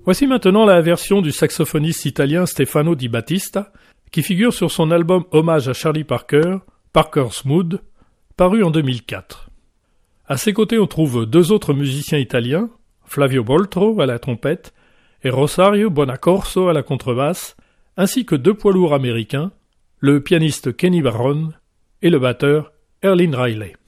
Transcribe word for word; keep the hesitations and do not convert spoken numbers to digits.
Voici maintenant la version du saxophoniste italien Stefano Di Battista, qui figure sur son album Hommage à Charlie Parker, Parker's Mood, paru en deux mille quatre. À ses côtés, on trouve deux autres musiciens italiens, Flavio Boltro à la trompette et Rosario Bonaccorso à la contrebasse, ainsi que deux poids lourds américains, le pianiste Kenny Barron et le batteur Erlin Riley.